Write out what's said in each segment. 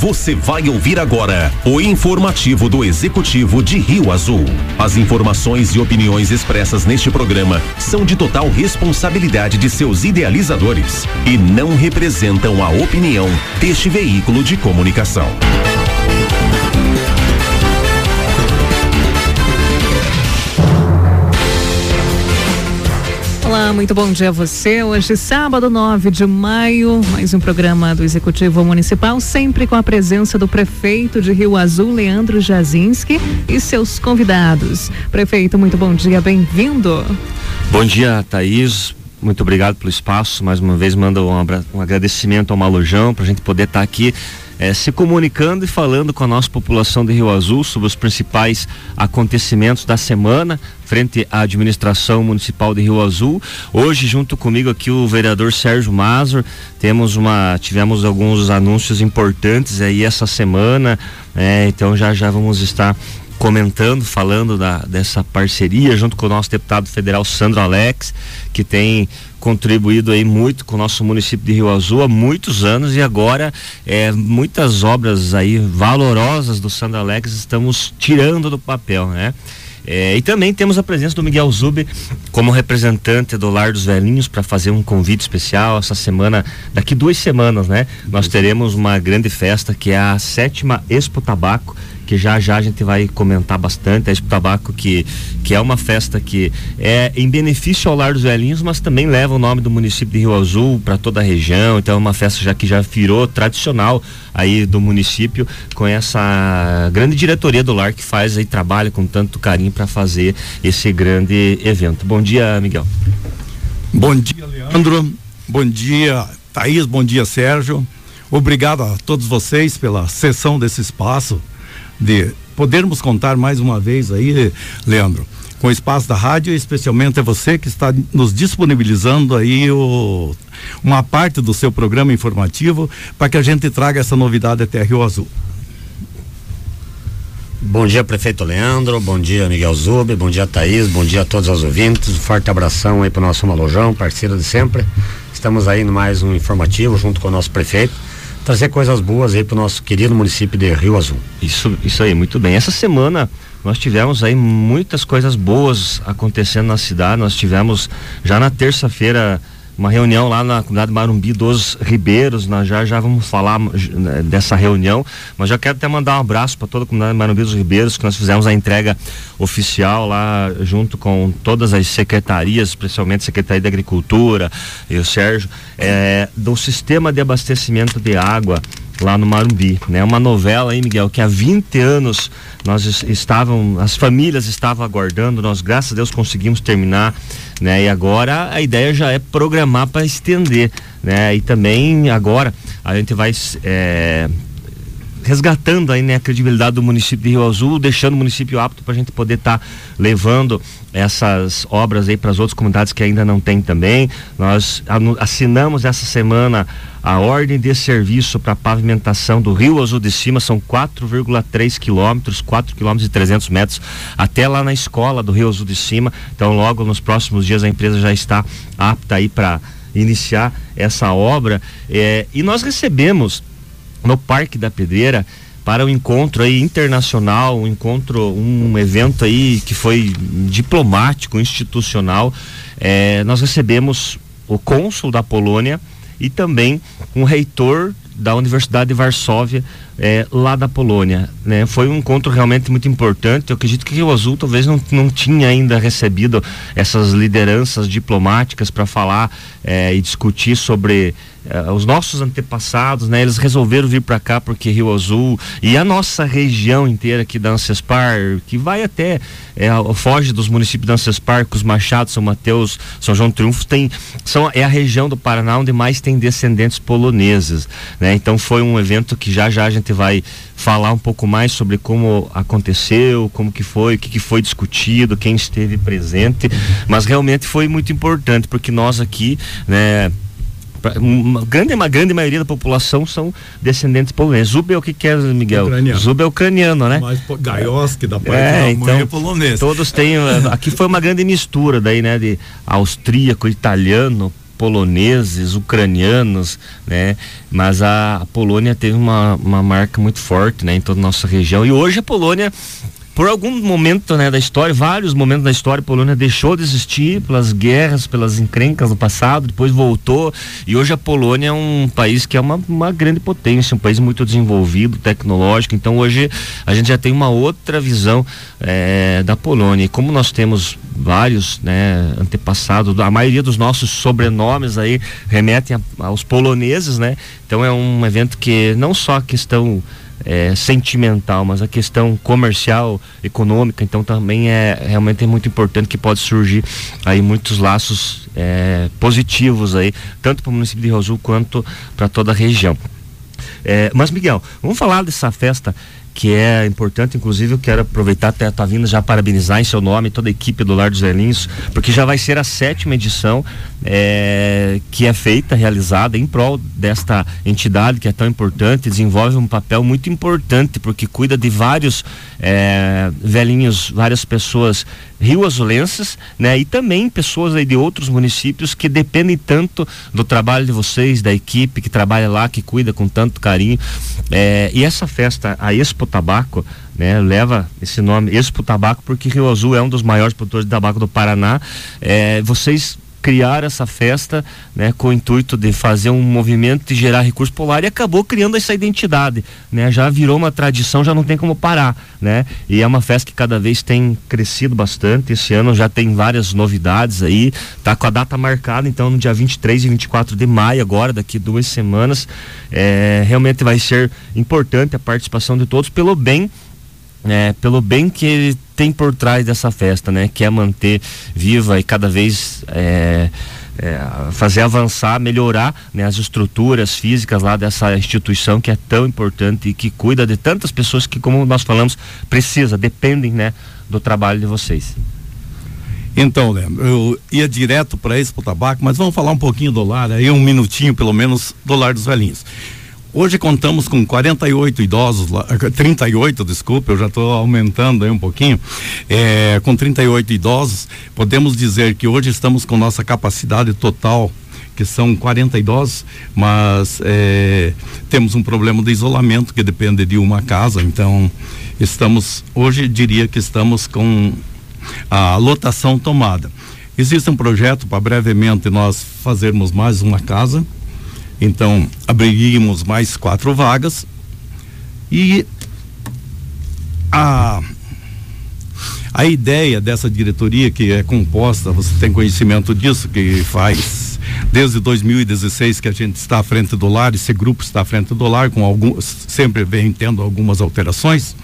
Você vai ouvir agora o informativo do Executivo de Rio Azul. As informações e opiniões expressas neste programa são de total responsabilidade de seus idealizadores e não representam a opinião deste veículo de comunicação. Olá, muito bom dia a você. Hoje, sábado, 9 de maio, mais um programa do Executivo Municipal, sempre com a presença do prefeito de Rio Azul, Leandro Jasinski, e seus convidados. Prefeito, muito bom dia, bem-vindo. Bom dia, Thaís. Muito obrigado pelo espaço. Mais uma vez, mando um agradecimento ao Malojão para a gente poder estar aqui se comunicando e falando com a nossa população de Rio Azul sobre os principais acontecimentos da semana frente à administração municipal de Rio Azul. Hoje, junto comigo aqui, o vereador Sérgio Mazur, tivemos alguns anúncios importantes aí essa semana, então já vamos estar comentando, falando dessa parceria junto com o nosso deputado federal Sandro Alex, que tem contribuído aí muito com o nosso município de Rio Azul há muitos anos, e agora muitas obras aí valorosas do Sandro Alex estamos tirando do papel, né? E também temos a presença do Miguel Zube como representante do Lar dos Velhinhos para fazer um convite especial essa semana. Daqui 2 semanas, né? Nós teremos uma grande festa que é a 7ª Expo Tabaco, que já a gente vai comentar bastante. A Expo Tabaco que é uma festa que é em benefício ao Lar dos Velhinhos, mas também leva o nome do município de Rio Azul para toda a região. Então é uma festa que já virou tradicional aí do município, com essa grande diretoria do Lar que faz aí, trabalha com tanto carinho para fazer esse grande evento. Bom dia, Miguel. Bom dia, Leandro. Bom dia, Thaís. Bom dia, Sérgio. Obrigado a todos vocês pela cessão desse espaço, de podermos contar mais uma vez aí, Leandro, com o espaço da rádio, e especialmente é você que está nos disponibilizando aí uma parte do seu programa informativo para que a gente traga essa novidade até Rio Azul. Bom dia, prefeito Leandro, bom dia, Miguel Zube, bom dia, Thaís, bom dia a todos os ouvintes, um forte abração aí pro nosso Malojão, parceiro de sempre. Estamos aí no mais um informativo junto com o nosso prefeito, trazer coisas boas aí pro nosso querido município de Rio Azul. Isso aí, muito bem. Essa semana nós tivemos aí muitas coisas boas acontecendo na cidade. Nós tivemos já na terça-feira uma reunião lá na comunidade Marumbi dos Ribeiros. Nós já vamos falar dessa reunião, mas já quero até mandar um abraço para toda a comunidade Marumbi dos Ribeiros, que nós fizemos a entrega oficial lá junto com todas as secretarias, especialmente a Secretaria de Agricultura e o Sérgio, do sistema de abastecimento de água lá no Marumbi, né? Uma novela aí, Miguel, que há 20 anos as famílias estavam aguardando, nós graças a Deus conseguimos terminar, né? E agora a ideia já é programar para estender, né? E também agora a gente vai resgatando aí, né, a credibilidade do município de Rio Azul, deixando o município apto para a gente poder estar levando essas obras aí para as outras comunidades que ainda não tem também. Nós assinamos essa semana a ordem de serviço para pavimentação do Rio Azul de Cima. São 4,3 quilômetros, 4 quilômetros e 300 metros até lá na escola do Rio Azul de Cima. Então logo nos próximos dias a empresa já está apta aí para iniciar essa obra, e nós recebemos no Parque da Pedreira para um encontro aí internacional, um evento aí que foi diplomático, institucional. Nós recebemos o cônsul da Polônia e também um reitor da Universidade de Varsóvia, lá da Polônia, né? Foi um encontro realmente muito importante. Eu acredito que Rio Azul talvez não tinha ainda recebido essas lideranças diplomáticas para falar e discutir sobre os nossos antepassados, né? Eles resolveram vir para cá porque Rio Azul e a nossa região inteira aqui da Ancespar, que vai até foge dos municípios da Ancespar, Cus Machado, São Mateus, São João do Triunfo, é a região do Paraná onde mais tem descendentes poloneses, né? Então foi um evento que já a gente vai falar um pouco mais sobre como aconteceu, como que foi, o que foi discutido, quem esteve presente, mas realmente foi muito importante, porque nós aqui, né, uma grande maioria da população são descendentes poloneses. Zube é o que é, Miguel? Ucraniano. Zube é ucraniano, né? Mas Gaioski da parte da mãe é polonês. Todos têm, aqui foi uma grande mistura daí, né, de austríaco, italiano, poloneses, ucranianos, né? Mas a Polônia teve uma marca muito forte, né, em toda a nossa região. E hoje a Polônia, por algum momento, né, da história, vários momentos da história, a Polônia deixou de existir pelas guerras, pelas encrencas do passado, depois voltou, e hoje a Polônia é um país que é uma grande potência, um país muito desenvolvido, tecnológico. Então hoje a gente já tem uma outra visão da Polônia, e como nós temos vários, né, antepassados, a maioria dos nossos sobrenomes aí remetem aos poloneses, né? Então é um evento que não só a questão sentimental, mas a questão comercial, econômica, então também realmente muito importante, que pode surgir aí muitos laços positivos aí, tanto para o município de Rio Azul quanto para toda a região. Mas, Miguel, vamos falar dessa festa que é importante. Inclusive eu quero aproveitar até a tua vinda, já parabenizar em seu nome toda a equipe do Lar dos Velhinhos, porque já vai ser a 7ª edição que é feita, realizada em prol desta entidade que é tão importante, desenvolve um papel muito importante, porque cuida de vários velhinhos, várias pessoas rioazulenses, né? E também pessoas aí de outros municípios que dependem tanto do trabalho de vocês, da equipe que trabalha lá, que cuida com tanto carinho. E essa festa, a Expo Tabaco, né, leva esse nome, Expo Tabaco, porque Rio Azul é um dos maiores produtores de tabaco do Paraná. Vocês criar essa festa, né, com o intuito de fazer um movimento e gerar recurso popular, e acabou criando essa identidade, né? Já virou uma tradição, já não tem como parar, né? E é uma festa que cada vez tem crescido bastante. Esse ano já tem várias novidades aí, tá com a data marcada, então no dia 23 e 24 de maio, agora, daqui 2 semanas. Realmente vai ser importante a participação de todos, pelo bem que tem por trás dessa festa, né? Que é manter viva e cada vez fazer avançar, melhorar, né, as estruturas físicas lá dessa instituição que é tão importante e que cuida de tantas pessoas que, como nós falamos, dependem, né, do trabalho de vocês. Então, Leandro, eu ia direto para Expo Tabaco, mas vamos falar um pouquinho do lar, aí um minutinho pelo menos, do Lar dos Velhinhos. Hoje contamos com 48 idosos, 38, desculpa, eu já estou aumentando aí um pouquinho, com 38 idosos. Podemos dizer que hoje estamos com nossa capacidade total, que são 40 idosos, mas temos um problema de isolamento que depende de uma casa, então hoje diria que estamos com a lotação tomada. Existe um projeto para brevemente nós fazermos mais uma casa. Então, abriríamos mais 4 vagas, e a ideia dessa diretoria, que é composta, você tem conhecimento disso, que faz desde 2016 que a gente está à frente do lar, esse grupo está à frente do lar, sempre vem tendo algumas alterações,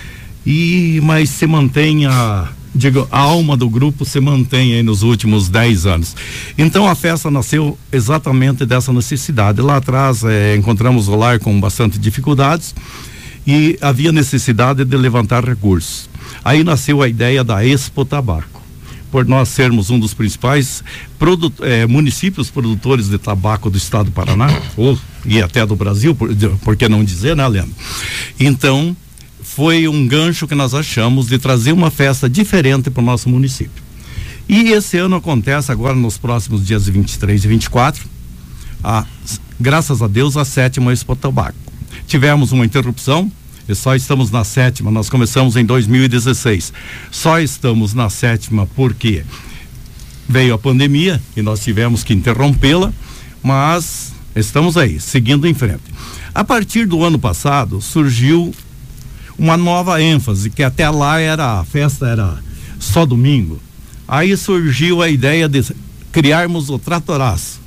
mas se mantém a alma do grupo se mantém aí nos últimos 10 anos. Então a festa nasceu exatamente dessa necessidade. Lá atrás encontramos o lar com bastante dificuldades e havia necessidade de levantar recursos. Aí nasceu a ideia da Expo Tabaco, por nós sermos um dos principais municípios produtores de tabaco do estado do Paraná, e até do Brasil, por que não dizer, né, Leandro? Então foi um gancho que nós achamos de trazer uma festa diferente para o nosso município. E esse ano acontece agora nos próximos dias 23 e 24, graças a Deus, a 7ª Expo Tabaco. Tivemos uma interrupção e só estamos na 7ª, nós começamos em 2016. Só estamos na 7ª porque veio a pandemia e nós tivemos que interrompê-la, mas estamos aí, seguindo em frente. A partir do ano passado surgiu uma nova ênfase, que até lá a festa era só domingo. Aí surgiu a ideia de criarmos o Tratoraço.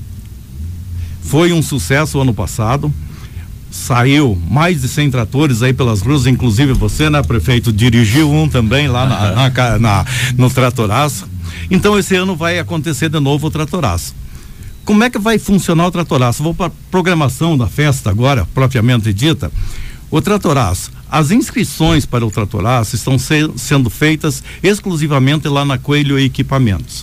Foi um sucesso o ano passado, saiu mais de 100 tratores aí pelas ruas, inclusive você, né, prefeito, dirigiu um também lá no Tratoraço. Então esse ano vai acontecer de novo o Tratoraço. Como é que vai funcionar o Tratoraço? Vou para a programação da festa agora, propriamente dita. O Tratoraço, as inscrições para o Tratoraço estão sendo feitas exclusivamente lá na Coelho Equipamentos.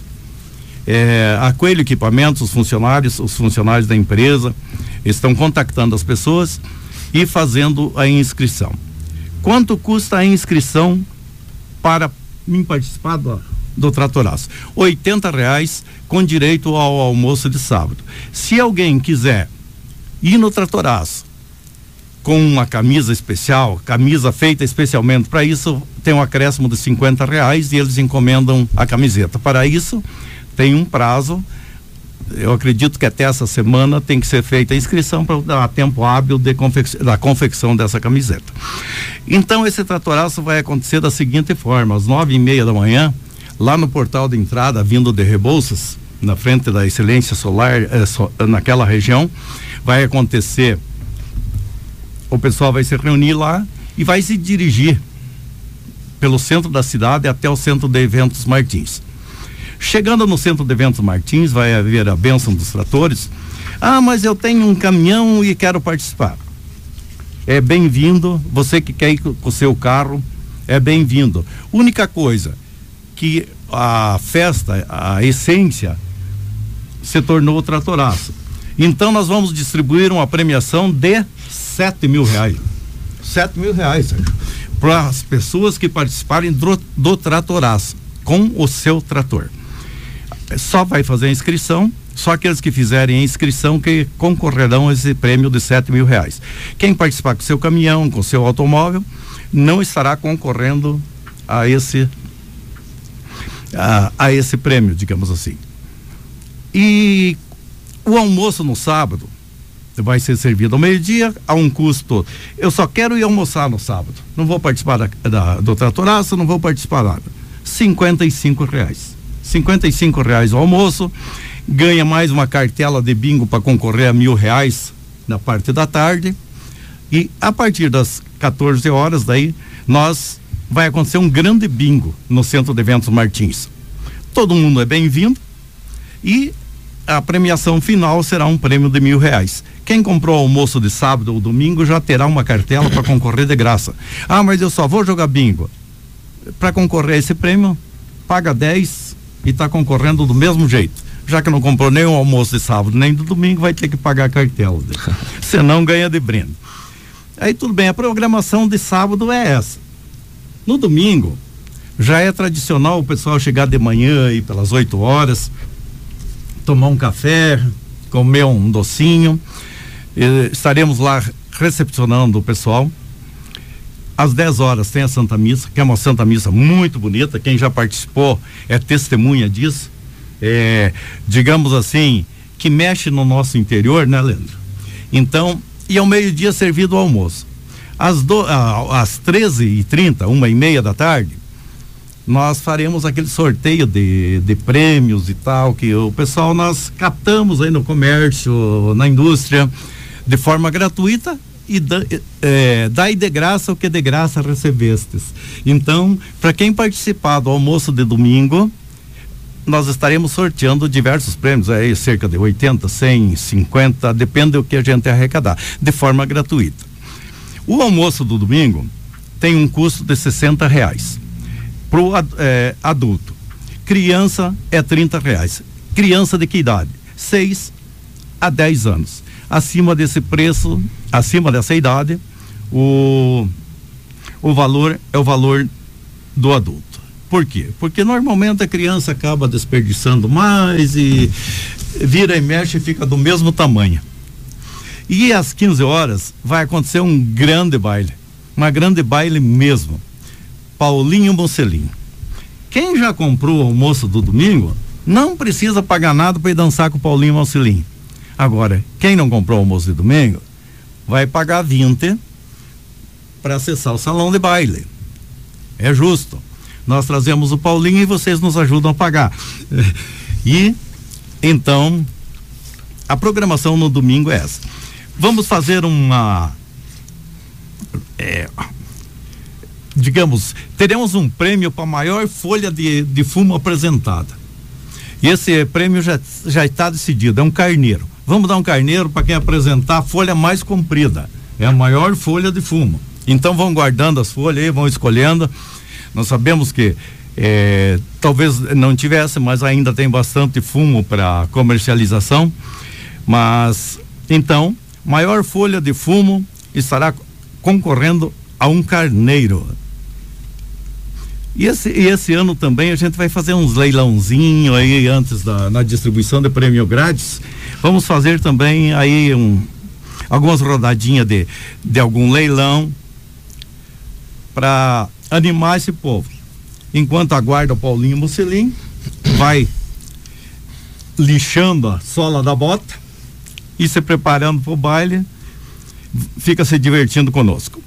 A Coelho Equipamentos, os funcionários da empresa estão contactando as pessoas e fazendo a inscrição. Quanto custa a inscrição para mim participar do Tratoraço? R$80 com direito ao almoço de sábado. Se alguém quiser ir no Tratoraço com uma camisa especial, camisa feita especialmente para isso, tem um acréscimo de R$50 e eles encomendam a camiseta. Para isso, tem um prazo. Eu acredito que até essa semana tem que ser feita a inscrição para dar tempo hábil da confecção dessa camiseta. Então, esse Tratoraço vai acontecer da seguinte forma: às 9:30 da manhã, lá no portal de entrada, vindo de Rebouças, na frente da Excelência Solar, naquela região, vai acontecer. O pessoal vai se reunir lá e vai se dirigir pelo centro da cidade até o Centro de Eventos Martins. Chegando no Centro de Eventos Martins, vai haver a bênção dos tratores. Ah, mas eu tenho um caminhão e quero participar. É bem-vindo. Você que quer ir com o seu carro, é bem-vindo. Única coisa, que a festa, a essência, se tornou o Tratoraço. Então nós vamos distribuir uma premiação de R$7.000. R$7.000, Sérgio, para as pessoas que participarem do Tratoraço com o seu trator. Só vai fazer a inscrição, só aqueles que fizerem a inscrição que concorrerão a esse prêmio de R$7.000. Quem participar com seu caminhão, com seu automóvel, não estará concorrendo a esse prêmio, digamos assim. E o almoço no sábado vai ser servido ao meio-dia, a um custo. Eu só quero ir almoçar no sábado, não vou participar do Tratoraço, não vou participar nada. R$55. R$55 o almoço, ganha mais uma cartela de bingo para concorrer a R$1.000 na parte da tarde, e a partir das 14 horas daí vai acontecer um grande bingo no Centro de Eventos Martins. Todo mundo é bem-vindo e a premiação final será um prêmio de R$1.000. Quem comprou almoço de sábado ou domingo já terá uma cartela para concorrer de graça. Ah, mas eu só vou jogar bingo. Para concorrer a esse prêmio, paga 10 e está concorrendo do mesmo jeito. Já que não comprou nem o almoço de sábado nem do domingo, vai ter que pagar a cartela. Senão ganha de brinde. Aí tudo bem, a programação de sábado é essa. No domingo, já é tradicional o pessoal chegar de manhã e pelas 8 horas, tomar um café, comer um docinho. Estaremos lá recepcionando o pessoal. Às 10 horas tem a Santa Missa, que é uma Santa Missa muito bonita. Quem já participou é testemunha disso. Digamos assim, que mexe no nosso interior, né, Leandro? Então, e ao meio-dia servido o almoço. Às 13h30, 1h30 da tarde, nós faremos aquele sorteio de prêmios e tal, que o pessoal nós captamos aí no comércio, na indústria, de forma gratuita, e dai de graça o que de graça recebestes. Então, para quem participar do almoço de domingo, nós estaremos sorteando diversos prêmios, cerca de 80, 100, 50, depende do que a gente arrecadar, de forma gratuita. O almoço do domingo tem um custo de R$60 pro adulto. Criança é R$30. Criança de que idade? 6 a 10 anos. Acima desse preço, acima dessa idade, o valor é o valor do adulto. Por quê? Porque normalmente a criança acaba desperdiçando mais e vira e mexe e fica do mesmo tamanho. E às 15 horas vai acontecer um grande baile, mesmo. Paulinho Mocelinho. Quem já comprou o almoço do domingo não precisa pagar nada para ir dançar com o Paulinho Mocelinho. Agora, quem não comprou o almoço de domingo vai pagar 20 para acessar o salão de baile. É justo. Nós trazemos o Paulinho e vocês nos ajudam a pagar. E então a programação no domingo é essa. Vamos fazer teremos um prêmio para a maior folha de fumo apresentada. E esse prêmio já está decidido, é um carneiro. Vamos dar um carneiro para quem apresentar a folha mais comprida. É a maior folha de fumo. Então vão guardando as folhas aí, vão escolhendo. Nós sabemos que talvez não tivesse, mas ainda tem bastante fumo para comercialização. Mas então, maior folha de fumo estará concorrendo a um carneiro. E esse ano também a gente vai fazer uns leilãozinho aí antes na distribuição de prêmio grátis. Vamos fazer também aí algumas rodadinhas de algum leilão para animar esse povo. Enquanto aguarda o Paulinho Mussolini, vai lixando a sola da bota e se preparando para o baile, fica se divertindo conosco.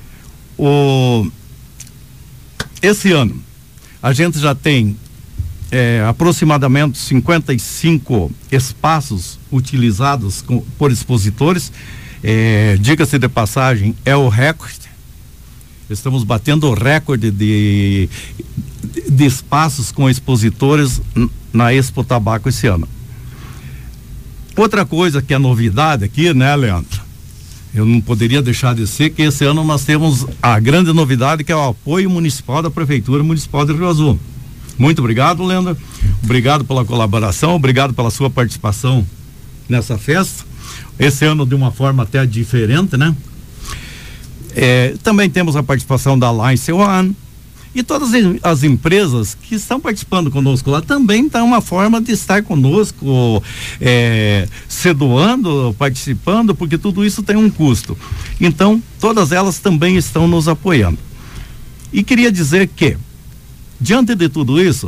Esse ano a gente já tem aproximadamente 55 espaços utilizados por expositores. Diga-se de passagem, é o recorde. Estamos batendo o recorde de espaços com expositores na Expo Tabaco esse ano. Outra coisa que é novidade aqui, né, Leandro? Eu não poderia deixar de ser que esse ano nós temos a grande novidade, que é o apoio municipal da Prefeitura Municipal de Rio Azul. Muito obrigado, Leandro. Obrigado pela colaboração, obrigado pela sua participação nessa festa. Esse ano de uma forma até diferente, né? Também temos a participação da Alliance One e todas as empresas que estão participando conosco lá também tá uma forma de estar conosco, se doando, participando, porque tudo isso tem um custo. Então, todas elas também estão nos apoiando. E queria dizer que, diante de tudo isso,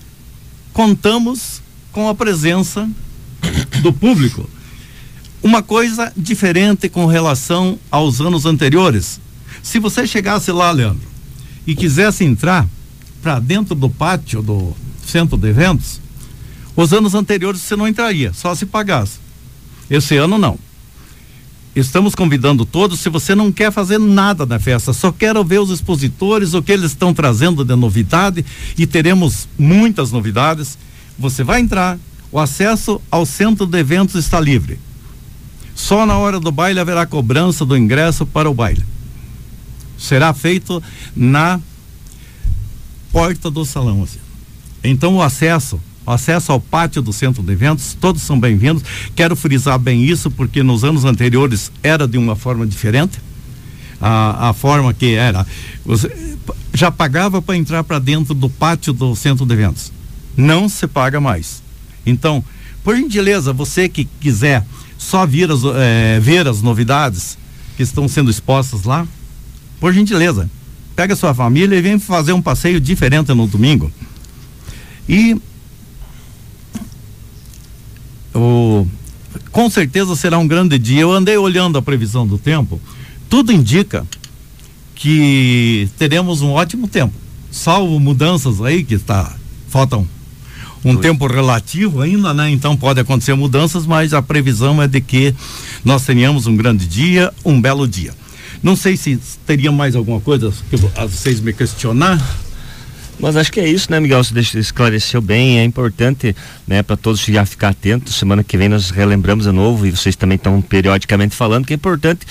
contamos com a presença do público. Uma coisa diferente com relação aos anos anteriores. Se você chegasse lá, Leandro, e quisesse entrar para dentro do pátio do centro de eventos, os anos anteriores você não entraria, só se pagasse. Esse ano não. Estamos convidando todos. Se você não quer fazer nada na festa, só quer ver os expositores, o que eles estão trazendo de novidade, e teremos muitas novidades, você vai entrar. O acesso ao centro de eventos está livre. Só na hora do baile haverá cobrança do ingresso para o baile. Será feito na porta do salão, assim. Então o acesso ao pátio do centro de eventos, todos são bem-vindos. Quero frisar bem isso, porque nos anos anteriores era de uma forma diferente. A forma que era, você já pagava para entrar para dentro do pátio do centro de eventos. Não se paga mais. Então, por gentileza, você que quiser só ver as novidades que estão sendo expostas lá, por gentileza, pega sua família e vem fazer um passeio diferente no domingo. E com certeza será um grande dia. Eu andei olhando a previsão do tempo, tudo indica que teremos um ótimo tempo, salvo mudanças aí que faltam um tempo relativo ainda, né? Então pode acontecer mudanças, mas a previsão é de que nós tenhamos um grande dia, um belo dia. Não sei se teria mais alguma coisa que vocês me questionar. Mas acho que é isso, né, Miguel? Você esclareceu bem. É importante, né, para todos já ficar atentos. Semana que vem nós relembramos de novo, e vocês também estão periodicamente falando que é importante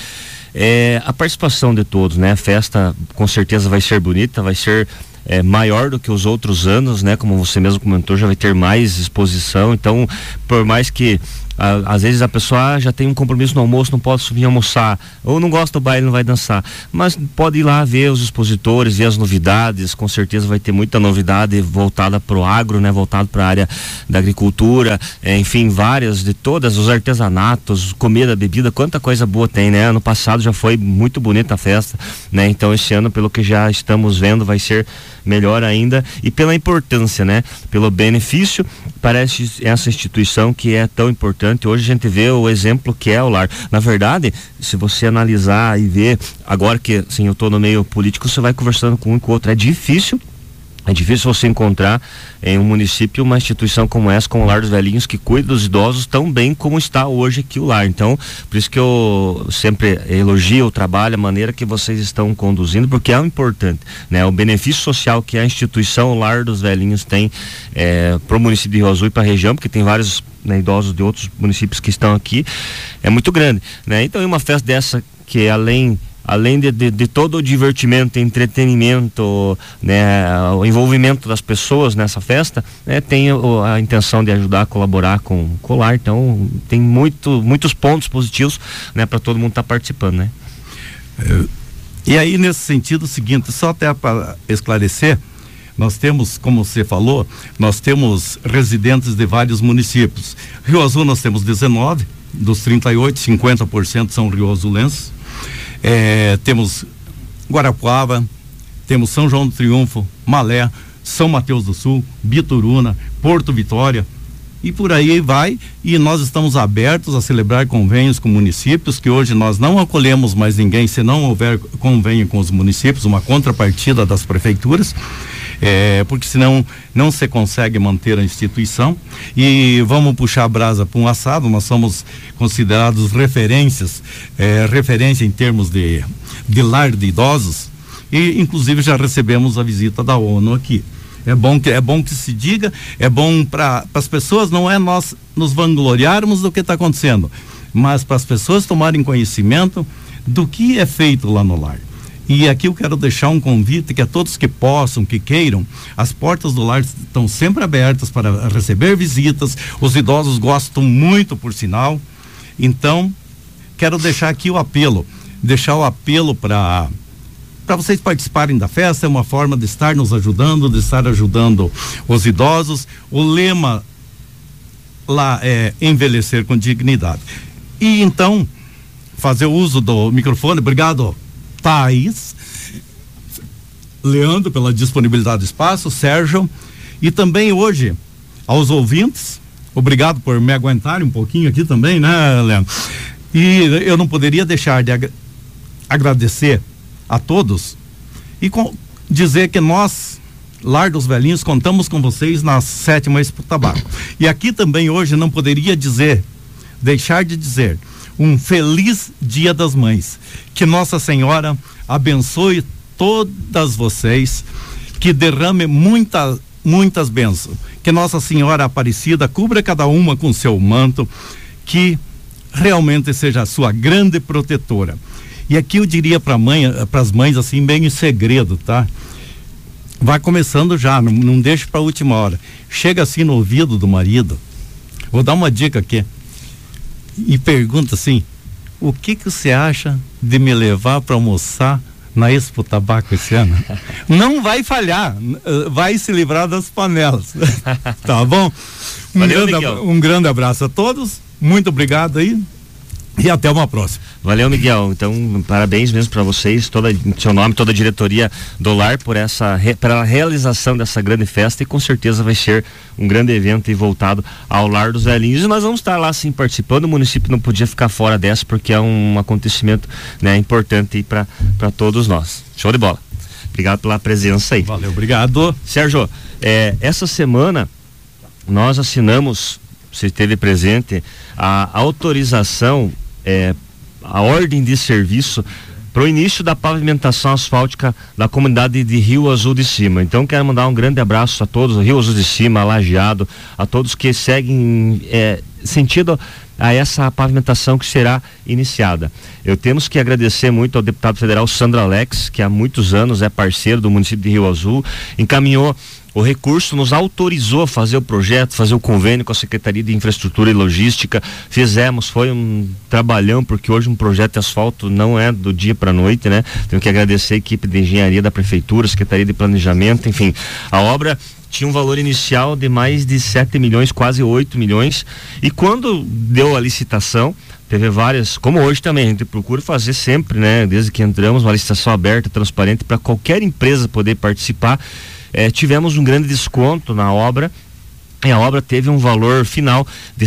a participação de todos, né? A festa com certeza vai ser bonita, vai ser maior do que os outros anos, né? Como você mesmo comentou, já vai ter mais exposição. Então, por mais que às vezes a pessoa já tem um compromisso no almoço, não pode vir almoçar, ou não gosta do baile, não vai dançar, mas pode ir lá ver os expositores, ver as novidades. Com certeza vai ter muita novidade voltada pro agro, né? Voltado para a área da agricultura, enfim, várias, de todas, os artesanatos, comida, bebida, quanta coisa boa tem, né? Ano passado já foi muito bonita a festa, né? Então esse ano, pelo que já estamos vendo, vai ser melhor ainda, e pela importância, né? Pelo benefício para essa instituição que é tão importante. Hoje a gente vê o exemplo que é o lar. Na verdade, se você analisar e ver, agora que assim, eu estou no meio político, você vai conversando com um e com o outro. É difícil você encontrar em um município uma instituição como essa, como o Lar dos Velhinhos, que cuida dos idosos tão bem como está hoje aqui o lar. Então, por isso que eu sempre elogio o trabalho, a maneira que vocês estão conduzindo, porque é importante, né? O benefício social que a instituição o Lar dos Velhinhos tem para o município de Rio Azul e para a região, porque tem vários, né, idosos de outros municípios que estão aqui, é muito grande, né? Então, em uma festa dessa que além de todo o divertimento, entretenimento, né, o envolvimento das pessoas nessa festa, né, tem a intenção de ajudar a colaborar com o lar. Então tem muitos pontos positivos, né, para todo mundo estar participando, né? E aí, nesse sentido, o seguinte, só até para esclarecer, Nós temos, como você falou, nós temos residentes de vários municípios. Rio Azul nós temos 19, dos 38, 50% são rioazulenses. Temos Guarapuava, temos São João do Triunfo, Malé, São Mateus do Sul, Bituruna, Porto Vitória, e por aí vai, e nós estamos abertos a celebrar convênios com municípios, que hoje nós não acolhemos mais ninguém se não houver convênio com os municípios, uma contrapartida das prefeituras, porque senão não se consegue manter a instituição. E vamos puxar a brasa para um assado, nós somos considerados referência em termos de lar de idosos, e inclusive já recebemos a visita da ONU aqui. É bom que se diga, é bom para as pessoas, não é nós nos vangloriarmos do que está acontecendo, mas para as pessoas tomarem conhecimento do que é feito lá no lar. E aqui eu quero deixar um convite que a todos que possam, que queiram, as portas do lar estão sempre abertas para receber visitas, os idosos gostam muito, por sinal. Então, quero deixar aqui o apelo para vocês participarem da festa. É uma forma de estar nos ajudando, de estar ajudando os idosos. O lema lá é envelhecer com dignidade. E então, fazer uso do microfone. Obrigado, Thaís, Leandro, pela disponibilidade do espaço, Sérgio, e também hoje aos ouvintes, obrigado por me aguentarem um pouquinho aqui também, né, Leandro? E eu não poderia deixar de agradecer a todos e dizer que nós, Lar dos Velhinhos, contamos com vocês na 7ª Expo Tabaco. E aqui também hoje não poderia deixar de dizer um feliz Dia das Mães. Que Nossa Senhora abençoe todas vocês, que derrame muitas bênçãos, que Nossa Senhora Aparecida cubra cada uma com seu manto, que realmente seja a sua grande protetora. E aqui eu diria para as mães assim, bem em segredo, tá? Vai começando já, não deixe para a última hora. Chega assim no ouvido do marido, vou dar uma dica aqui, e pergunta assim: o que você acha de me levar para almoçar na Expo Tabaco esse ano? Não vai falhar, vai se livrar das panelas. Tá bom? Um grande abraço a todos, muito obrigado aí. E até uma próxima. Valeu, Miguel. Então, parabéns mesmo para vocês, em seu nome, toda a diretoria do Lar, pela realização dessa grande festa, e com certeza vai ser um grande evento e voltado ao Lar dos Velhinhos. E nós vamos estar lá sim participando. O município não podia ficar fora dessa, porque é um acontecimento, né, importante para todos nós. Show de bola. Obrigado pela presença aí. Valeu, obrigado. Sérgio, essa semana nós assinamos, você esteve presente, a autorização, a ordem de serviço para o início da pavimentação asfáltica da comunidade de Rio Azul de Cima. Então quero mandar um grande abraço a todos, Rio Azul de Cima, Lajeado, a todos que seguem sentido a essa pavimentação que será iniciada. Temos que agradecer muito ao deputado federal Sandro Alex, que há muitos anos é parceiro do município de Rio Azul, encaminhou o recurso, nos autorizou a fazer o projeto, fazer o convênio com a Secretaria de Infraestrutura e Logística. Foi um trabalhão, porque hoje um projeto de asfalto não é do dia para a noite, né? Tenho que agradecer a equipe de engenharia da Prefeitura, Secretaria de Planejamento, enfim. A obra tinha um valor inicial de mais de 7 milhões, quase 8 milhões, e quando deu a licitação, teve várias, como hoje também, a gente procura fazer sempre, né? Desde que entramos, uma licitação aberta, transparente, para qualquer empresa poder participar. Tivemos um grande desconto na obra, e a obra teve um valor final de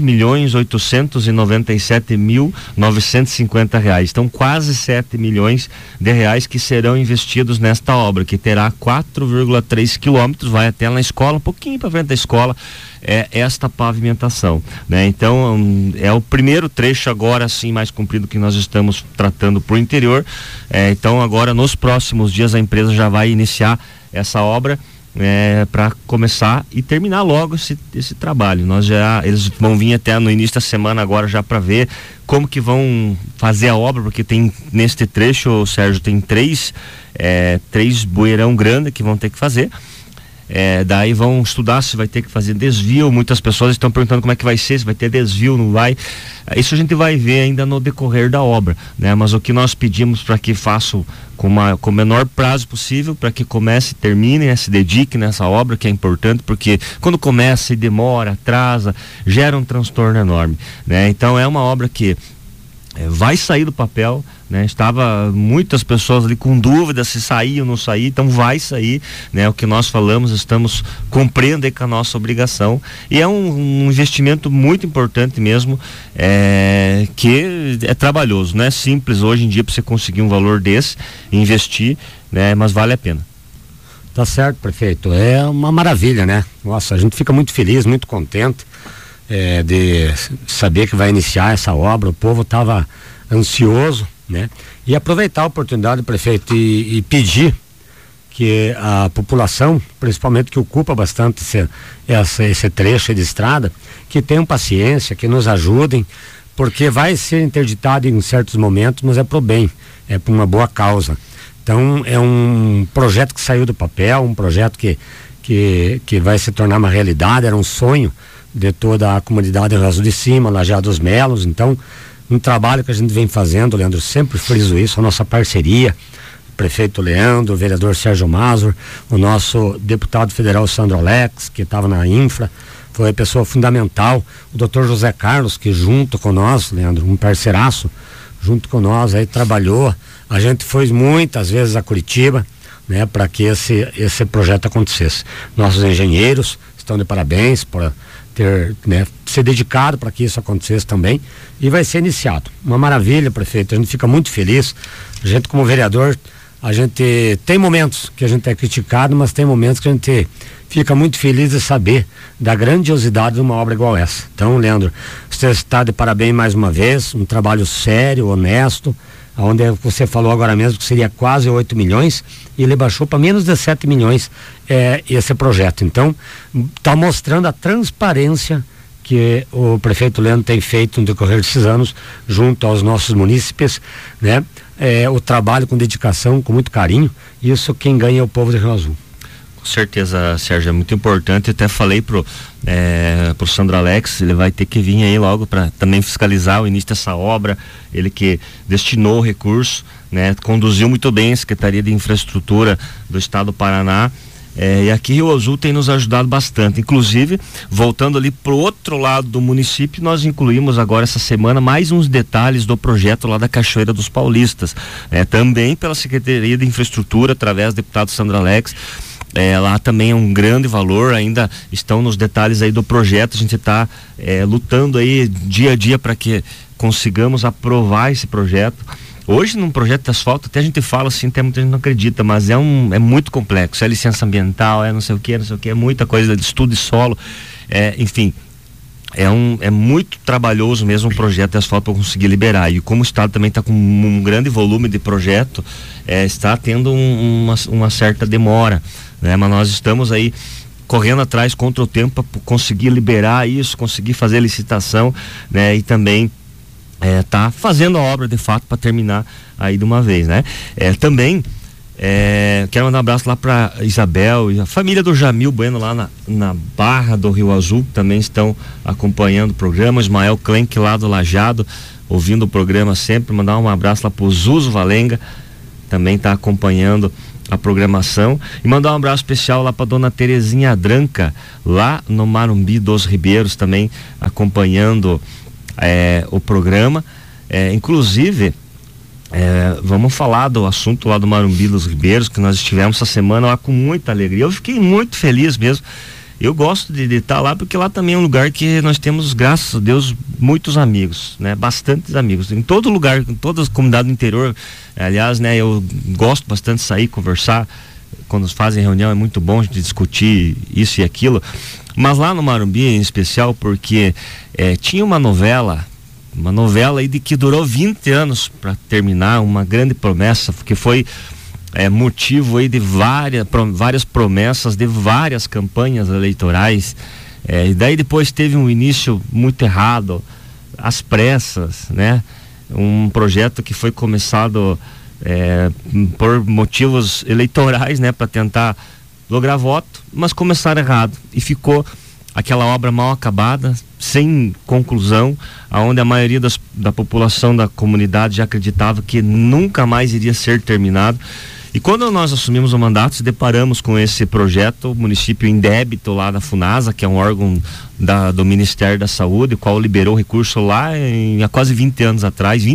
R$6.897.950. Então, quase 7 milhões de reais que serão investidos nesta obra, que terá 4,3 quilômetros, vai até na escola, um pouquinho para frente da escola, esta pavimentação, né? Então, é o primeiro trecho agora sim mais comprido que nós estamos tratando para o interior. Então, agora nos próximos dias a empresa já vai iniciar essa obra, para começar e terminar logo esse trabalho. Eles vão vir até no início da semana agora já para ver como que vão fazer a obra, porque tem neste trecho, Sérgio, tem três bueirão grande que vão ter que fazer. Daí vão estudar se vai ter que fazer desvio. Muitas pessoas estão perguntando como é que vai ser, se vai ter desvio, não vai. Isso a gente vai ver ainda no decorrer da obra, né? Mas o que nós pedimos para que façam com o menor prazo possível, para que comece e termine, né? Se dedique nessa obra, que é importante, porque quando começa e demora, atrasa, gera um transtorno enorme, né? Então é uma obra que vai sair do papel, né? Estava muitas pessoas ali com dúvida se sair ou não sair, então vai sair, né? O que nós falamos, estamos cumprindo aí com a nossa obrigação, e é um investimento muito importante mesmo, que é trabalhoso, não é simples hoje em dia para você conseguir um valor desse, investir, né? Mas vale a pena. Tá certo, prefeito, é uma maravilha, né? Nossa, a gente fica muito feliz, muito contente de saber que vai iniciar essa obra. O povo estava ansioso, né? E aproveitar a oportunidade, prefeito, e pedir que a população, principalmente que ocupa bastante esse trecho de estrada, que tenham paciência, que nos ajudem, porque vai ser interditado em certos momentos, mas é pro bem, é por uma boa causa. Então é um projeto que saiu do papel, um projeto que vai se tornar uma realidade. Era um sonho de toda a comunidade Rio Azul de Cima, Lajeado dos Melos. Então, um trabalho que a gente vem fazendo, Leandro, sempre friso isso, a nossa parceria, o prefeito Leandro, o vereador Sérgio Mazur, o nosso deputado federal Sandro Alex, que estava na infra, foi a pessoa fundamental, o doutor José Carlos, que junto com nós, Leandro, um parceiraço, junto com nós aí trabalhou. A gente foi muitas vezes a Curitiba, né, para que esse projeto acontecesse. Nossos engenheiros estão de parabéns por ter, né, ser dedicado para que isso acontecesse também, e vai ser iniciado. Uma maravilha, prefeito, a gente fica muito feliz. A gente, como vereador, a gente tem momentos que a gente é criticado, mas tem momentos que a gente fica muito feliz de saber da grandiosidade de uma obra igual essa. Então, Leandro, você está de parabéns mais uma vez, um trabalho sério, honesto, onde você falou agora mesmo que seria quase 8 milhões, e ele baixou para menos de 7 milhões esse projeto. Então, está mostrando a transparência que o prefeito Leandro tem feito no decorrer desses anos junto aos nossos munícipes, né? O trabalho com dedicação, com muito carinho. Isso quem ganha é o povo de Rio Azul. Com certeza, Sérgio, é muito importante. Eu até falei pro Sandro Alex, ele vai ter que vir aí logo para também fiscalizar o início dessa obra. Ele que destinou o recurso, né? Conduziu muito bem a Secretaria de Infraestrutura do Estado do Paraná. E aqui Rio Azul tem nos ajudado bastante. Inclusive, voltando ali pro outro lado do município, nós incluímos agora essa semana mais uns detalhes do projeto lá da Cachoeira dos Paulistas, também pela Secretaria de Infraestrutura, através do deputado Sandro Alex. Lá também é um grande valor, ainda estão nos detalhes aí do projeto. A gente está lutando aí dia a dia para que consigamos aprovar esse projeto. Hoje, num projeto de asfalto, até a gente fala assim, até muita gente não acredita, mas é muito complexo. É licença ambiental, não sei o que, é muita coisa de estudo de solo, enfim. É muito trabalhoso mesmo um projeto de asfalto para conseguir liberar. E como o Estado também está com um grande volume de projeto, está tendo uma certa demora, né? Mas nós estamos aí correndo atrás contra o tempo para conseguir liberar isso, conseguir fazer a licitação, né? E também tá fazendo a obra de fato para terminar aí de uma vez, né? Também quero mandar um abraço lá para Isabel e a família do Jamil Bueno lá na Barra do Rio Azul, também estão acompanhando o programa. Ismael Klenk lá do Lajeado, ouvindo o programa sempre. Mandar um abraço lá pro Zuzo Valenga, também está acompanhando a programação, e mandar um abraço especial lá para dona Terezinha Dranca, lá no Marumbi dos Ribeiros, também acompanhando o programa. Inclusive, vamos falar do assunto lá do Marumbi dos Ribeiros, que nós estivemos essa semana lá com muita alegria. Eu fiquei muito feliz mesmo. Eu gosto de estar lá, porque lá também é um lugar que nós temos, graças a Deus, muitos amigos, né? Bastantes amigos, em todo lugar, em todas as comunidades do interior. Aliás, né, eu gosto bastante de sair, conversar. Quando fazem reunião é muito bom de discutir isso e aquilo. Mas lá no Marumbi em especial, porque tinha uma novela aí que durou 20 anos para terminar, uma grande promessa, que foi motivo aí de várias promessas, de várias campanhas eleitorais, e daí depois teve um início muito errado, às pressas, né? Um projeto que foi começado por motivos eleitorais, né? Para tentar lograr voto, mas começaram errado e ficou aquela obra mal acabada, sem conclusão, aonde a maioria da população da comunidade já acreditava que nunca mais iria ser terminado. E quando nós assumimos o mandato, se deparamos com esse projeto, o município em débito lá da FUNASA, que é um órgão do Ministério da Saúde, o qual liberou recurso lá há quase 20 anos atrás,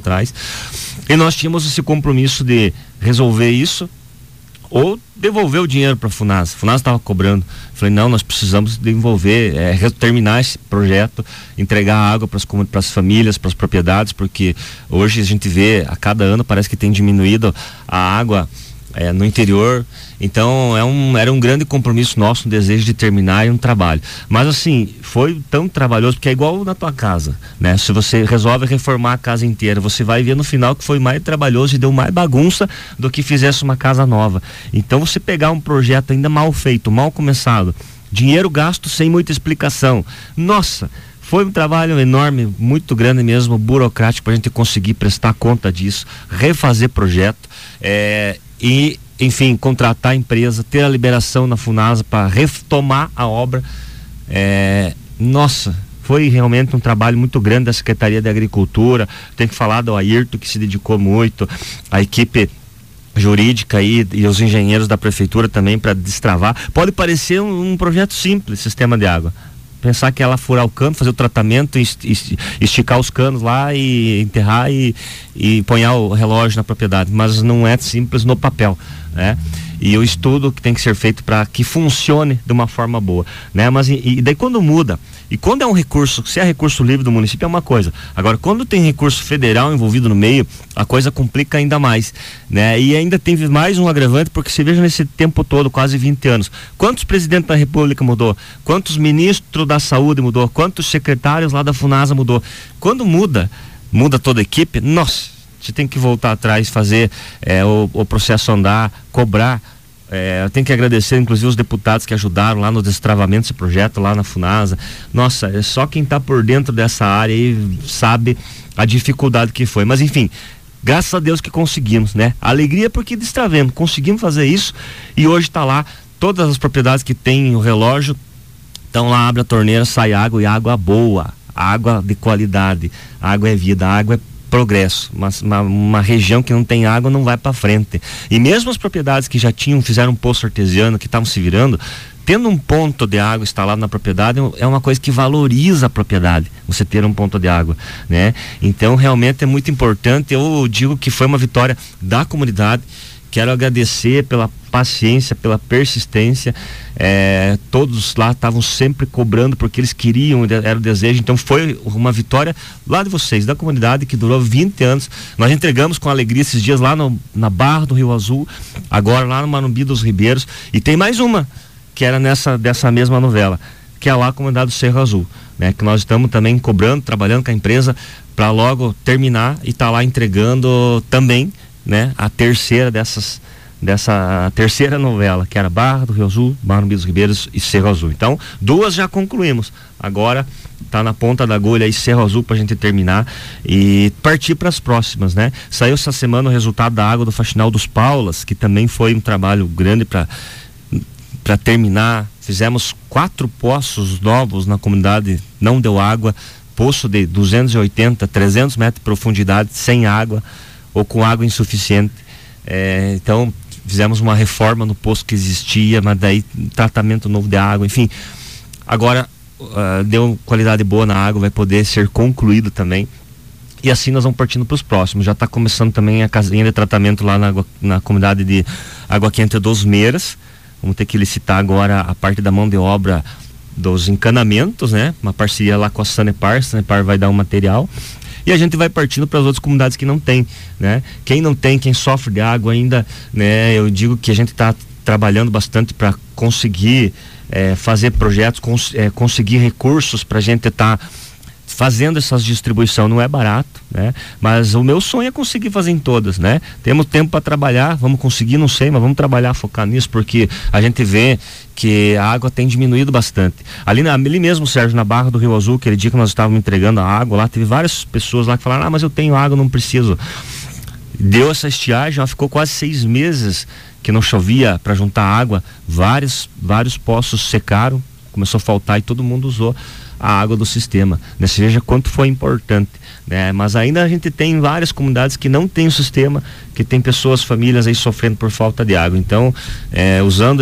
e nós tínhamos esse compromisso de resolver isso ou devolver o dinheiro para a FUNASA. A FUNASA estava cobrando. Falei, não, nós precisamos devolver, terminar esse projeto, entregar água para as famílias, para as propriedades, porque hoje a gente vê, a cada ano parece que tem diminuído a água no interior. Então era um grande compromisso nosso, um desejo de terminar e um trabalho. Mas assim, foi tão trabalhoso, porque é igual na tua casa, né? Se você resolve reformar a casa inteira, você vai ver no final que foi mais trabalhoso e deu mais bagunça do que fizesse uma casa nova. Então você pegar um projeto ainda mal feito, mal começado, dinheiro gasto sem muita explicação, nossa, foi um trabalho enorme, muito grande mesmo, burocrático, para a gente conseguir prestar conta disso, refazer projeto, e enfim, contratar a empresa, ter a liberação na FUNASA para retomar a obra. Nossa, foi realmente um trabalho muito grande da Secretaria de Agricultura. Tem que falar do Ayrton, que se dedicou muito, a equipe jurídica e os engenheiros da prefeitura também, para destravar. Pode parecer um projeto simples, sistema de água. Pensar que ela furar o cano, fazer o tratamento, esticar os canos lá e enterrar e ponhar o relógio na propriedade, mas não é simples no papel, né? E o estudo que tem que ser feito para que funcione de uma forma boa, né? Mas e daí quando muda, e quando é um recurso, se é recurso livre do município é uma coisa, agora quando tem recurso federal envolvido no meio, a coisa complica ainda mais, né? E ainda tem mais um agravante, porque você veja nesse tempo todo, quase 20 anos, quantos presidentes da República mudou, quantos ministros da saúde mudou, quantos secretários lá da FUNASA mudou. Quando muda toda a equipe, nossa, você tem que voltar atrás, fazer o processo andar, cobrar. Eu tenho que agradecer inclusive os deputados que ajudaram lá no destravamento desse projeto lá na FUNASA. Nossa, é só quem está por dentro dessa área aí sabe a dificuldade que foi, mas enfim, graças a Deus que conseguimos, né? Alegria porque destravemos, conseguimos fazer isso, e hoje está lá, todas as propriedades que tem o relógio estão lá, abre a torneira, sai água, e água boa, água de qualidade. Água é vida, água é progresso. Uma região que não tem água não vai para frente. E mesmo as propriedades que já fizeram um poço artesiano, que estavam se virando, tendo um ponto de água instalado na propriedade, é uma coisa que valoriza a propriedade, você ter um ponto de água, né? Então realmente é muito importante. Eu digo que foi uma vitória da comunidade. Quero agradecer pela paciência, pela persistência. Todos lá estavam sempre cobrando, porque eles queriam, era o desejo. Então foi uma vitória lá de vocês, da comunidade, que durou 20 anos. Nós entregamos com alegria esses dias lá na Barra do Rio Azul, agora lá no Marumbi dos Ribeiros. E tem mais uma, que era dessa mesma novela, que é lá a comunidade do Cerro Azul, né? Que nós estamos também cobrando, trabalhando com a empresa para logo terminar e tá lá entregando também, né, a terceira dessa terceira novela, que era Barra do Rio Azul, Marumbi dos Ribeiros e Cerro Azul. Então, 2 já concluímos. Agora tá na ponta da agulha aí Cerro Azul pra gente terminar e partir para as próximas, né? Saiu essa semana o resultado da água do Faxinal dos Paulas, que também foi um trabalho grande para terminar. Fizemos 4 poços novos na comunidade, não deu água, poço de 280, 300 metros de profundidade, sem água, ou com água insuficiente. Então fizemos uma reforma no poço que existia, mas daí tratamento novo de água, enfim. Agora deu qualidade boa na água, vai poder ser concluído também. E assim nós vamos partindo para os próximos. Já está começando também a casinha de tratamento lá na comunidade de Água Quente dos Meiras. Vamos ter que licitar agora a parte da mão de obra dos encanamentos, né? Uma parceria lá com a Sanepar vai dar um material. E a gente vai partindo para as outras comunidades que não tem, né? Quem não tem, quem sofre de água ainda, né? Eu digo que a gente está trabalhando bastante para conseguir fazer projetos, conseguir recursos para a gente estar fazendo essas distribuição. Não é barato, né? Mas o meu sonho é conseguir fazer em todas, né? Temos tempo para trabalhar, vamos conseguir, não sei, mas vamos trabalhar, focar nisso, porque a gente vê que a água tem diminuído bastante. Ali mesmo, Sérgio, na Barra do Rio Azul, aquele dia que nós estávamos entregando a água lá, teve várias pessoas lá que falaram, mas eu tenho água, não preciso. deu essa estiagem, ela ficou quase 6 meses que não chovia para juntar água, vários poços secaram, começou a faltar e todo mundo usou a água do sistema, né? Veja quanto foi importante, né? Mas ainda a gente tem várias comunidades que não tem o sistema, que tem pessoas, famílias aí sofrendo por falta de água. Então, usando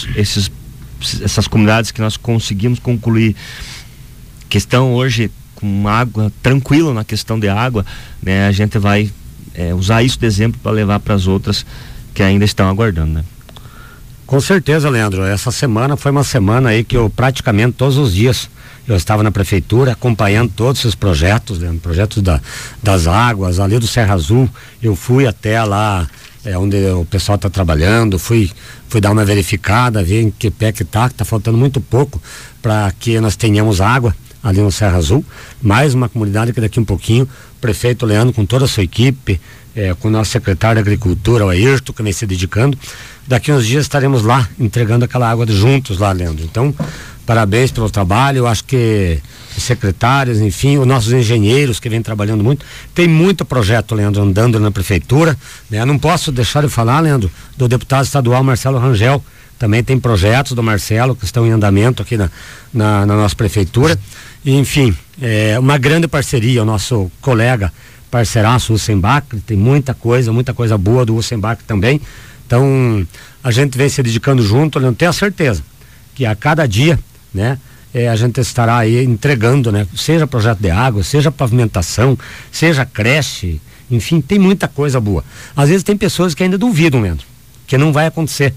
essas comunidades que nós conseguimos concluir, que estão hoje com água tranquilo na questão de água, né? A gente vai usar isso de exemplo para levar para as outras que ainda estão aguardando, né? Com certeza, Leandro, essa semana foi uma semana aí que eu praticamente todos os dias eu estava na prefeitura acompanhando todos esses projetos, né? Projetos das águas, ali do Serra Azul. Eu fui até lá onde o pessoal está trabalhando, fui dar uma verificada, ver em que pé que tá faltando muito pouco para que nós tenhamos água ali no Serra Azul. Mais uma comunidade que daqui um pouquinho, o prefeito Leandro com toda a sua equipe, com o nosso secretário de Agricultura, o Ayrton, que vem se dedicando, daqui uns dias estaremos lá entregando aquela água juntos lá, Leandro. Então, parabéns pelo trabalho. Eu acho que os secretários, enfim, os nossos engenheiros que vêm trabalhando muito, tem muito projeto, Leandro, andando na prefeitura, né? Não posso deixar de falar, Leandro, do deputado estadual Marcelo Rangel. Também tem projetos do Marcelo que estão em andamento aqui na nossa prefeitura. E, enfim, uma grande parceria, o nosso colega parceiraço Ussenbach, tem muita coisa boa do Ussenbach também. Então, a gente vem se dedicando junto, eu tenho a certeza que a cada dia, né, a gente estará aí entregando, né, seja projeto de água, seja pavimentação, seja creche, enfim, tem muita coisa boa. Às vezes tem pessoas que ainda duvidam, Leandro, que não vai acontecer,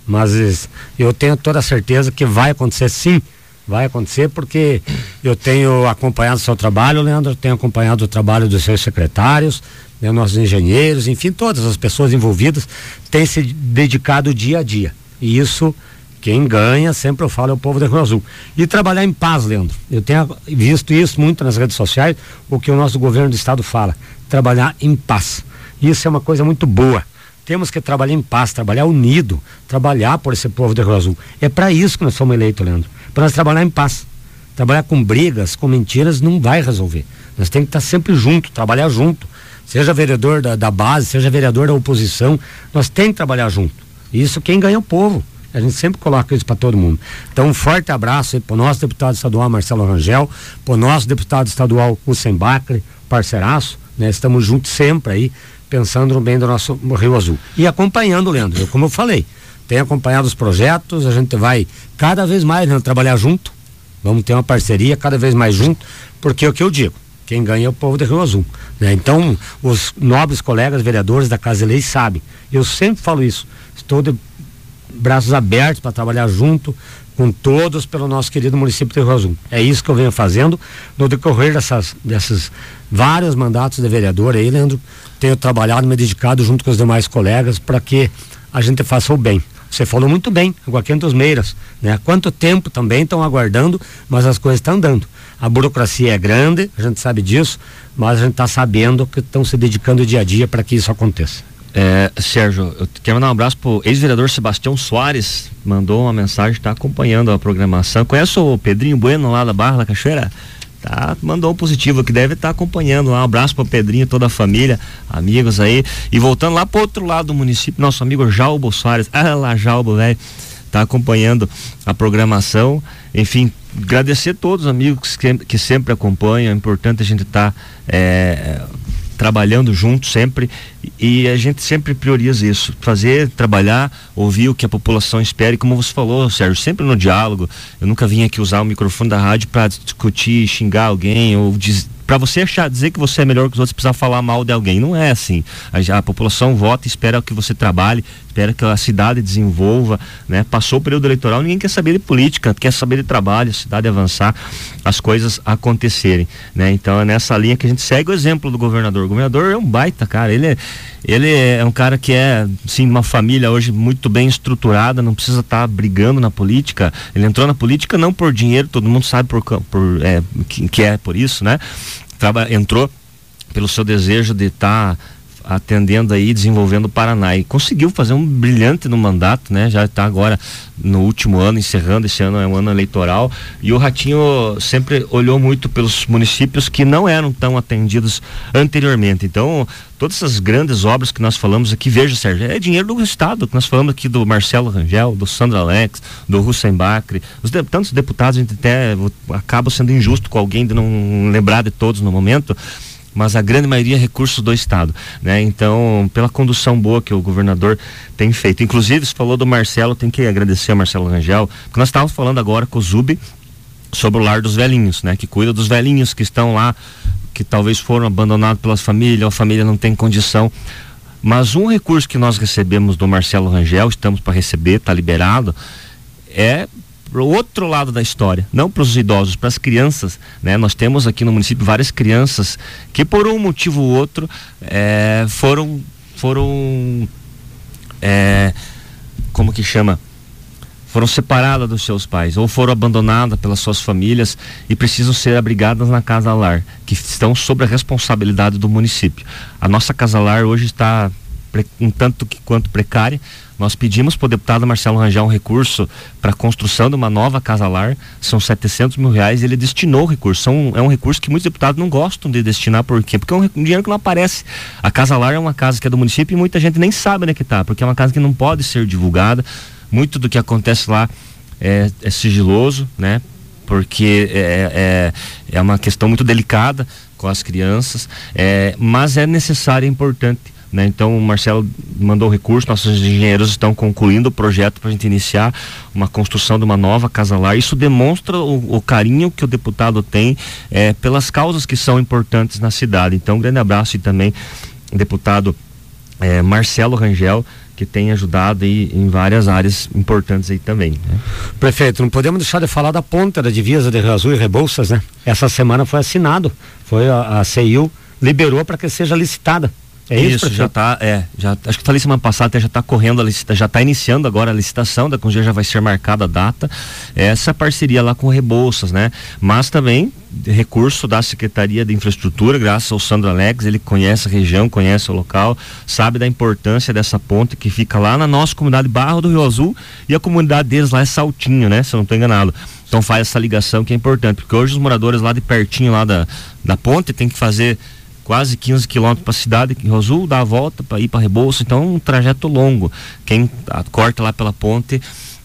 mas eu tenho toda a certeza que vai acontecer, sim. Vai acontecer porque eu tenho acompanhado o seu trabalho, Leandro, tenho acompanhado o trabalho dos seus secretários, né, nossos engenheiros, enfim, todas as pessoas envolvidas têm se dedicado dia a dia. E isso, quem ganha, sempre eu falo, é o povo da Rio Azul. E trabalhar em paz, Leandro. Eu tenho visto isso muito nas redes sociais, o que o nosso governo do estado fala, trabalhar em paz. Isso é uma coisa muito boa. Temos que trabalhar em paz, trabalhar unido, trabalhar por esse povo do Rio Azul. É para isso que nós somos eleitos, Leandro. Para nós trabalhar em paz. Trabalhar com brigas, com mentiras, não vai resolver. Nós temos que estar sempre junto, trabalhar junto. Seja vereador da base, seja vereador da oposição, nós temos que trabalhar junto. Isso quem ganha é o povo. A gente sempre coloca isso para todo mundo. Então, um forte abraço aí para o nosso deputado estadual Marcelo Rangel, para o nosso deputado estadual Ussenbach, parceiraço, né? Estamos juntos sempre aí, pensando no bem do nosso Rio Azul. E acompanhando, Leandro, como eu falei, tem acompanhado os projetos, a gente vai cada vez mais, né, trabalhar junto, vamos ter uma parceria cada vez mais junto, porque é o que eu digo, quem ganha é o povo do Rio Azul, né? Então, os nobres colegas vereadores da Casa de Lei sabem, eu sempre falo isso, estou de braços abertos para trabalhar junto com todos pelo nosso querido município de Rio Azul. É isso que eu venho fazendo no decorrer desses vários mandatos de vereador aí, Leandro. Tenho trabalhado, me dedicado junto com os demais colegas para que a gente faça o bem. Você falou muito bem, Água Quente dos Meiras, né? Há quanto tempo também estão aguardando, mas as coisas estão andando. A burocracia é grande, a gente sabe disso, mas a gente está sabendo que estão se dedicando dia a dia para que isso aconteça. Sérgio, eu quero mandar um abraço pro ex-vereador Sebastião Soares, mandou uma mensagem, está acompanhando a programação. Conhece o Pedrinho Bueno lá da Barra da Cachoeira? Tá, mandou um positivo que deve estar acompanhando lá. Um abraço pro Pedrinho, toda a família, amigos aí. E voltando lá pro outro lado do município, nosso amigo Jalbo Soares, lá Jalbo, velho, tá acompanhando a programação. Enfim, agradecer a todos os amigos que sempre acompanham. É importante a gente estar trabalhando junto sempre, e a gente sempre prioriza isso, trabalhar, ouvir o que a população espera, e como você falou, Sérgio, sempre no diálogo. Eu nunca vim aqui usar o microfone da rádio para discutir, xingar alguém, ou para você dizer que você é melhor que os outros, precisar falar mal de alguém. Não é assim. A população vota, espera que você trabalhe, espera que a cidade desenvolva, né? Passou o período eleitoral, ninguém quer saber de política, quer saber de trabalho, a cidade avançar, as coisas acontecerem, né? Então é nessa linha que a gente segue o exemplo do governador. O governador é um baita, cara. Ele é um cara que é, sim, uma família hoje muito bem estruturada, não precisa estar brigando na política. Ele entrou na política não por dinheiro, todo mundo sabe que é por isso, né? Entrou pelo seu desejo de estar atendendo aí, desenvolvendo o Paraná, e conseguiu fazer um brilhante no mandato, né? Já está agora no último ano, encerrando. Esse ano é um ano eleitoral, e o Ratinho sempre olhou muito pelos municípios que não eram tão atendidos anteriormente. Então, todas essas grandes obras que nós falamos aqui, veja, Sérgio, é dinheiro do Estado, que nós falamos aqui do Marcelo Rangel, do Sandro Alex, do Hussein Bacri, tantos deputados. A gente até acaba sendo injusto com alguém de não lembrar de todos no momento, mas a grande maioria é recursos do Estado, né? Então, pela condução boa que o governador tem feito. Inclusive, você falou do Marcelo, tem que agradecer ao Marcelo Rangel, porque nós estávamos falando agora com o Zubi sobre o lar dos velhinhos, né? Que cuida dos velhinhos que estão lá, que talvez foram abandonados pelas famílias, ou a família não tem condição. Mas um recurso que nós recebemos do Marcelo Rangel, estamos para receber, está liberado, é pro outro lado da história, não para os idosos, para as crianças, né? Nós temos aqui no município várias crianças que por um motivo ou outro foram como que chama? Foram separadas dos seus pais ou foram abandonadas pelas suas famílias e precisam ser abrigadas na Casa Lar, que estão sob a responsabilidade do município. A nossa Casa Lar hoje está um tanto quanto precária. Nós pedimos para o deputado Marcelo Rangel um recurso para a construção de uma nova Casa Lar, são 700 mil reais, ele destinou o recurso. É um recurso que muitos deputados não gostam de destinar. Por quê? Porque é um dinheiro que não aparece. A Casa Lar é uma casa que é do município e muita gente nem sabe onde é que está, porque é uma casa que não pode ser divulgada. Muito do que acontece lá é sigiloso, né? Porque é uma questão muito delicada com as crianças, mas é necessário e importante, né? Então o Marcelo mandou o recurso, nossos engenheiros estão concluindo o projeto para a gente iniciar uma construção de uma nova Casa Lar. Isso demonstra o carinho que o deputado tem pelas causas que são importantes na cidade. Então um grande abraço, e também o deputado Marcelo Rangel, que tem ajudado aí em várias áreas importantes aí também, né? Prefeito, não podemos deixar de falar da ponta da divisa de Rio Azul e Rebouças, né? Essa semana foi assinado, foi a CEIU liberou para que seja licitada. Isso, já está, acho que falei semana passada, até já está correndo a licitação, já está iniciando agora a licitação, daqui a um dia já vai ser marcada a data, essa parceria lá com o Rebouças, né? Mas também recurso da Secretaria de Infraestrutura, graças ao Sandro Alex, ele conhece a região, conhece o local, sabe da importância dessa ponte que fica lá na nossa comunidade Barra do Rio Azul, e a comunidade deles lá é Saltinho, né? Se eu não estou enganado. Então faz essa ligação que é importante, porque hoje os moradores lá de pertinho lá da ponte tem que fazer quase 15 quilômetros para a cidade de Rio Azul, dar a volta para ir para Rebouças. Então é um trajeto longo. Quem corta lá pela ponte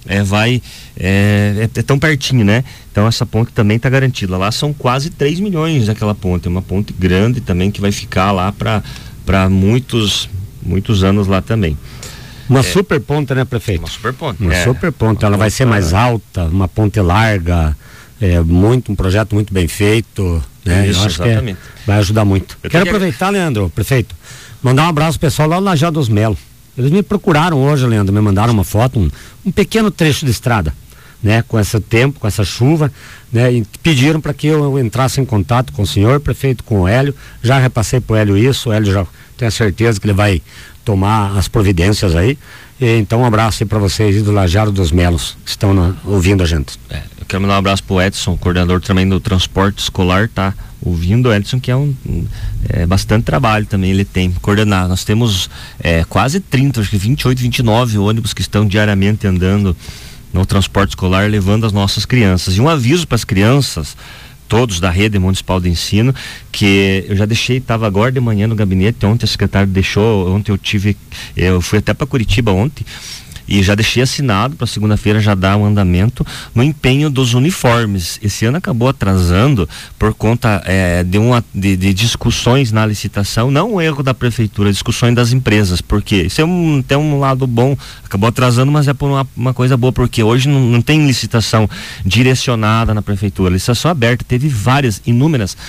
é tão pertinho, né? Então essa ponte também está garantida. Lá são quase 3 milhões daquela ponte, é uma ponte grande também que vai ficar lá para muitos anos lá também. Uma super ponte, né, prefeito? Uma super ponte. Uma super ponte, ela vai ser mais alta, uma ponte larga, um projeto muito bem feito, né? Isso, eu acho exatamente. que vai ajudar muito. Quero aproveitar, Leandro, prefeito, mandar um abraço pro pessoal lá no Lajado dos Melo. Eles me procuraram hoje, Leandro, me mandaram uma foto, um pequeno trecho de estrada, né? Com esse tempo, com essa chuva, né? E pediram para que eu entrasse em contato com o senhor prefeito, com o Hélio. Já repassei pro Hélio isso, o Hélio já tenho certeza que ele vai tomar as providências aí. Então um abraço aí para vocês do Lajado dos Melos que estão ouvindo a gente. Eu quero mandar um abraço pro Edson, coordenador também do transporte escolar, tá ouvindo o Edson, que é bastante trabalho também ele tem coordenar. Nós temos quase 30, acho que 28, 29 ônibus que estão diariamente andando no transporte escolar, levando as nossas crianças. E um aviso para as crianças, todos da rede municipal de ensino, que eu já estava agora de manhã no gabinete, ontem a secretária deixou, eu fui até para Curitiba ontem, e já deixei assinado para segunda-feira já dar um andamento no empenho dos uniformes. Esse ano acabou atrasando por conta de discussões na licitação, não um erro da prefeitura, discussões das empresas, porque isso tem um lado bom, acabou atrasando, mas é por uma coisa boa, porque hoje não tem licitação direcionada na prefeitura, licitação aberta, teve inúmeras